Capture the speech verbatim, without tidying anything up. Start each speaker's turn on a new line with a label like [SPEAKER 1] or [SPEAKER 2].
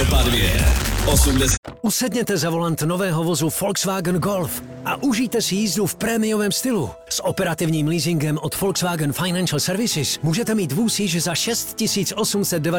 [SPEAKER 1] Evropa dvě. osmdesát.
[SPEAKER 2] Usedněte za volant nového vozu Volkswagen Golf a užijte si jízdu v prémiovém stylu. S operativním leasingem od Volkswagen Financial Services můžete mít vůz již za šest tisíc osm set devadesát